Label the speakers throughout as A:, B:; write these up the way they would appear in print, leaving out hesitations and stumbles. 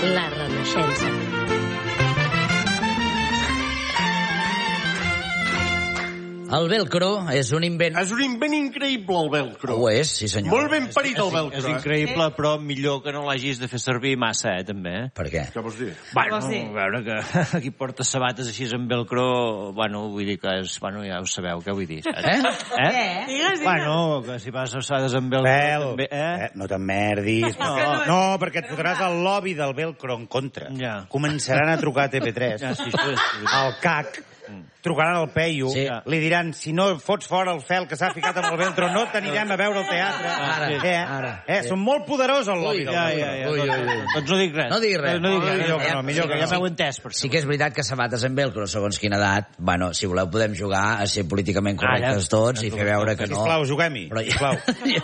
A: La Renaixença.
B: El velcro és un invent...
C: És un invent increïble, el velcro.
B: Ho és, sí senyor.
C: Molt ben parit, el velcro.
D: És increïble, però millor que no l'hagis de fer servir massa, també.
B: Per què?
C: Què vols dir?
D: Bueno, a veure, que aquí porta sabates així amb velcro, bueno, vull dir que és... Bueno, ja ho sabeu, què vull dir.
E: Digues.
D: Bueno, que si vas a sabates amb velcro...
F: Vel, no t'emmerdis. No, perquè et fotràs el lobby del velcro en contra.
D: Ja.
F: Començaran a trucar a TV3.
D: Ja, sí, això és...
F: Al CAC. Trucaran al Peyu,
B: Sí.
F: li diran, si no fots fora el fel que s'ha ficat amb el velcro, no t'anirem a veure al teatre.
B: Ara.
F: Són molt poderós el lobby del velcro.
D: Doncs no dic res.
B: No diguis res.
D: No dic res.
F: Millor que
D: Ja m'heu entès, per
B: Sí que és veritat que sabates en velcro, segons quina edat, bueno, si voleu podem jugar a ser políticament correctes tots i fer veure que no...
F: Sisplau, juguem-hi.
B: Però
F: Sisplau.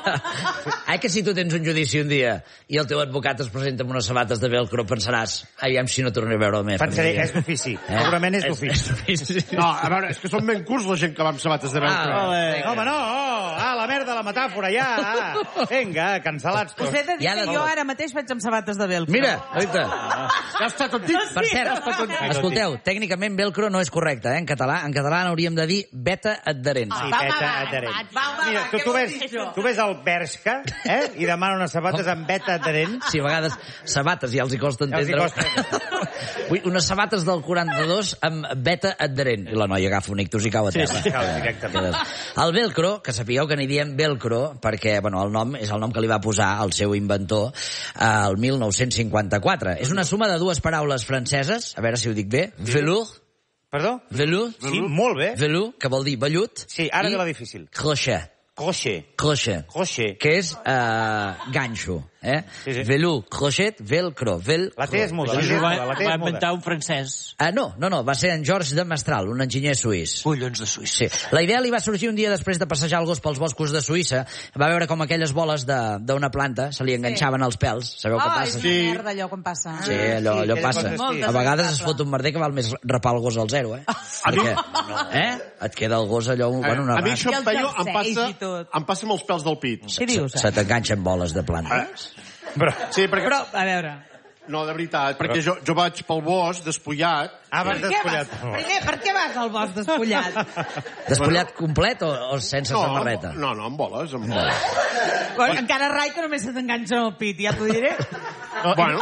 B: Que si tu tens un judici un dia i el teu advocat es presenta amb unes sabates de velcro, pensaràs, aviam si no tornaré a veure la meva
F: Pensaré,
B: família.
F: és d'ofici. Segurament és d'ofici.
C: No, a veure, és que són ben curts la gent que va amb sabates de velcro.
F: Home, no! La merda, la metàfora, ja! Vinga, cancel·lats
E: Us
F: tots.
E: he de dir
B: Ja
E: que
B: de
E: jo
B: debò.
E: ara mateix vaig amb sabates de velcro.
B: Mira, oita.
C: Ja està tot dit.
B: Per cert, escolteu, tècnicament velcro no és correcte, en català. En català n'hauríem de dir beta adherent.
F: Sí, beta adherent. Mira,
E: què
F: tu
E: vol
F: ves,
E: dir això?
F: tu ves al Bershka, i demana unes sabates amb beta adherent.
B: Sí, a vegades sabates ja els hi costa
F: Ja els hi
B: entendre. Vull unes sabates del 42 amb beta adherent. I la noia agafa un ictus i cau a terra.
F: Cau directament.
B: El velcro, que sapigueu que n'hi diem velcro, perquè bueno, el nom és el nom que li va posar el seu inventor el 1954. És una suma de dues paraules franceses, a veure si ho dic bé. Velour,
F: Perdó?
B: velour,
F: Sí, molt bé.
B: velour, que vol dir vellut.
F: Sí, ara
B: i
F: ve la difícil.
B: crochet,
F: Crochet.
B: crochet,
F: Crochet.
B: que és ganxo.
F: Sí, sí.
B: Velour, crochet, velcro, velcro.
F: La T és muda.
D: Això ho
F: la
D: va
F: T és muda.
D: inventar un francès.
B: No, va ser en Georges de Mestral, un enginyer suís.
D: Collons de Suïssa.
B: Sí. La idea li va sorgir un dia després de passejar el gos pels boscos de Suïssa. Va veure com aquelles boles d'una planta se li enganxaven als pèls. Sabeu què
E: Ai,
B: passa?
E: és una merda allò quan passa.
B: Sí, allò
F: aquelles
B: passa.
F: coses, sí.
B: A vegades es fot un merder que val més rapar el gos al zero, Perquè, et queda el gos allò, bueno, una
C: A mi
B: rata.
C: això, Peyu,
E: jerseis i tot.
C: em passa amb els pèls del pit.
E: Què dius?
B: Se t'enganxen boles de plantes.
C: Sí, perquè...
E: Però, a veure...
C: No, de veritat, perquè jo vaig pel bosc despullat.
F: Vas
E: Per què
F: despullat.
E: vas? Primer, per què vas al bosc despullat?
B: Despullat complet o sense samarreta?
C: No, amb boles, amb boles.
E: Bueno, encara rai que només se t'enganxa al pit, ja t'ho diré.
C: Bueno,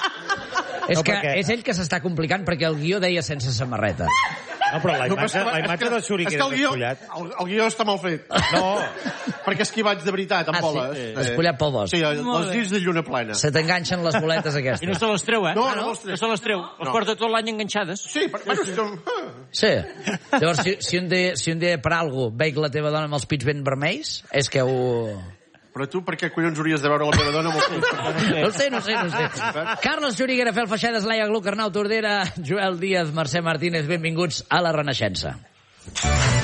B: És que
F: perquè-
B: és ell que s'està complicant perquè el guió deia sense samarreta.
F: No, però la imatge del Xuri que
C: és
F: era
C: que el guió,
F: despullat.
C: el guió està mal fet.
F: No,
C: Perquè és que hi vaig de veritat, amb
B: Ah, sí?
C: boles.
B: Despullat pel bosc.
C: Sí, els dits de lluna plena.
B: Se t'enganxen les boletes
D: I no
B: aquestes.
D: se les treu,
C: No, no les treu.
D: No se les treu. Les porta tot l'any enganxades.
C: Sí, però... Bueno, és que...
B: Sí. Llavors, si un dia per algú veig la teva dona amb els pits ben vermells, és que ho...
C: Però tu per què collons hauries de veure la meva dona amb els pits?
B: No ho sé. Carles Xuriguera, Fel Feixedes, Laia Gluck, Arnau Tordera, Joel Díaz, Mercè Martínez, benvinguts a La Renaixença.